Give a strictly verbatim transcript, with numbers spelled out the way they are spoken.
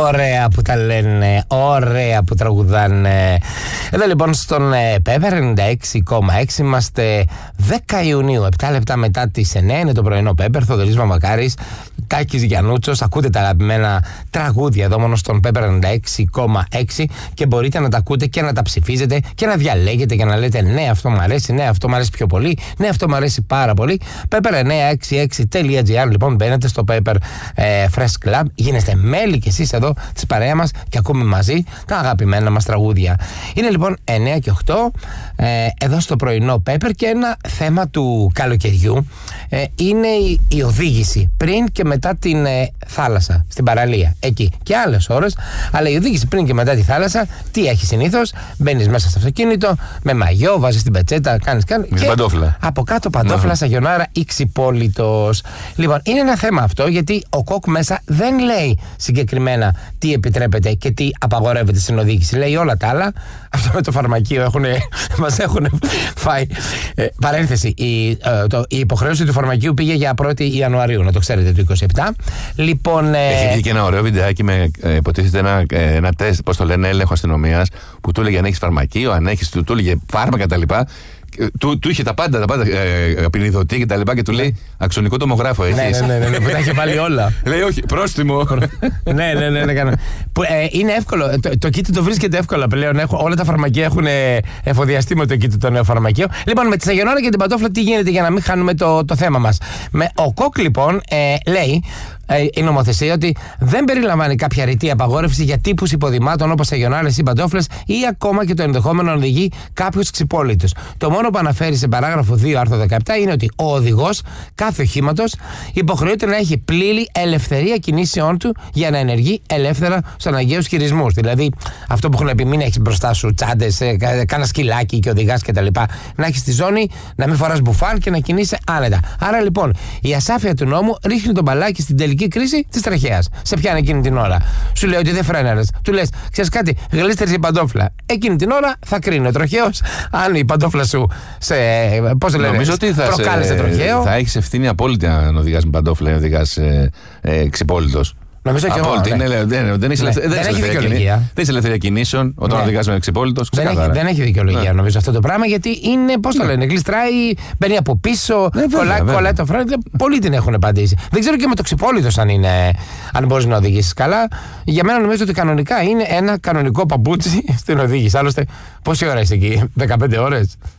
Ωραία που τα λένε, ωραία που τραγουδάνε. Εδώ λοιπόν στον Pepper ενενήντα έξι κόμμα έξι είμαστε δέκα Ιουνίου, επτά λεπτά μετά τις εννιά είναι το πρωινό Pepper. Θοδωρής Μαμακάρης, Τάκης Γιαννούτσος. Ακούτε τα αγαπημένα τραγούδια εδώ μόνο στον Pepper ενενήντα έξι κόμμα έξι και μπορείτε να τα ακούτε και να τα ψηφίζετε και να διαλέγετε και να λέτε ναι, αυτό μου αρέσει, ναι, αυτό μου αρέσει πιο πολύ, ναι, αυτό μου αρέσει πάρα πολύ. Pepper εννιακόσια εξήντα έξι τελεία τζι άρ. Λοιπόν, μπαίνετε στο Pepper ε, Fresh Club, γίνεστε μέλη κι εσείς εδώ της παρέα μας και ακούμε μαζί τα αγαπημένα μας τραγούδια. Είναι λοιπόν εννιά και οκτώ ε, εδώ στο πρωινό Pepper και ένα θέμα του καλοκαιριού ε, είναι η, η οδήγηση πριν και μετά την ε, θάλασσα, στην παραλία, εκεί και άλλες ώρες, αλλά η οδήγηση πριν και μετά τη θάλασσα, τι έχει συνήθως? Μπαίνεις μέσα στο αυτοκίνητο με μαγιό, βάζεις την πετσέτα, κάνεις κάνει και παντόφλα. Από κάτω παντόφλα, σαγιονάρα ή ξυπόλυτος. Λοιπόν, είναι ένα θέμα αυτό γιατί ο κοκ μέσα δεν λέει συγκεκριμένα τι επιτρέπεται και τι απαγορεύεται στην οδήγηση. Λέει όλα τα άλλα. Αυτό με το φαρμακείο έχουν, μας έχουν φάει. Ε, παρένθεση, η, ε, το, η υποχρέωση του φαρμακείου πήγε για πρώτη Ιανουαρίου, να το ξέρετε, το είκοσι επτά. Λοιπόν, ε, έχει βγει και ένα ωραίο βιντεάκι με ε, υποτίθεται ένα, ε, ένα τεστ, πώς το λένε, έλεγχο αστυνομίας, που του έλεγε αν έχεις φαρμακείο, αν έχεις, του, του έλεγε φάρμακα κτλ. Του, του είχε τα πάντα, τα πάντα ε, απεινιδωτή και τα λοιπά και του λέει αξονικό τομογράφο έχεις? Ναι, ναι, ναι, ναι, που τα είχε βάλει όλα. Λέει όχι, πρόστιμο. ναι, ναι, ναι, ναι, κάνω. Που, ε, είναι εύκολο, το, το kit το βρίσκεται εύκολα πλέον. Έχω, όλα τα φαρμακεία έχουν εφοδιαστεί με το kit το νέο φαρμακείο. Λοιπόν, με τη σαγιονάρα και την παντόφλα τι γίνεται για να μην χάνουμε το, το θέμα μας? Με, ο κοκ λοιπόν ε, λέει ε, η νομοθεσία ότι δεν περιλαμβάνει κάποια ρητή απαγόρευση για τύπους υποδημάτων όπως σαγιονάρες ή παντόφλες ή ακόμα και το ενδεχόμενο να οδηγεί κάποιος ξυπόλυτος. Το μόνο που αναφέρει σε παράγραφο δύο άρθρο δεκαεπτά είναι ότι ο οδηγός κάθε οχήματος υποχρεούται να έχει πλήρη ελευθερία κινήσεών του για να ενεργεί ελεύθερα στους αναγκαίους χειρισμούς. Δηλαδή, αυτό που έχουν πει, μην έχεις μπροστά σου τσάντες, κάνα σκυλάκι και οδηγάς κτλ. Να έχεις τη ζώνη, να μην φοράς μπουφάν και να κινείσαι άνετα. Άρα λοιπόν, η ασάφεια του νόμου ρίχνει τον μπαλάκι στην τελική κρίση της τραχέας. Σε πιάνει εκείνη την ώρα. Σου λέει ότι δεν φρέναρες. Του λες, ξέρεις κάτι, γλίστερες η παντόφλα. Εκείνη την ώρα θα κρίνει ο τροχαίος αν η παντόφλα σου σε. Πώς λένε, νομίζω ότι θα, προκάλεσε τροχαίο. Θα έχεις ευθύνη απόλυτη αν οδηγάς με παντόφλα ή οδηγάς ε, ε, ξυπόλυτος. Νομίζω και εγώ. Ναι. Είναι, δεν, δεν, ναι, δεν έχει δικαιολογία. Δεν έχει ελευθερία κινήσεων όταν ναι. οδηγάς με ξυπόλυτος. Δεν έχει, δεν έχει δικαιολογία ναι. νομίζω αυτό το πράγμα, γιατί είναι, πώς το ναι. λένε, γλιστράει, μπαίνει από πίσω, ναι, κολλάει, κολλάει το φρένο. Πολλοί την έχουν απαντήσει. Δεν ξέρω και με το ξυπόλυτος αν, αν μπορείς να οδηγήσεις καλά. Για μένα νομίζω ότι κανονικά είναι ένα κανονικό παπούτσι στην οδήγηση. Άλλωστε, πόση ώρα είσαι εκεί, δεκαπέντε ώρες?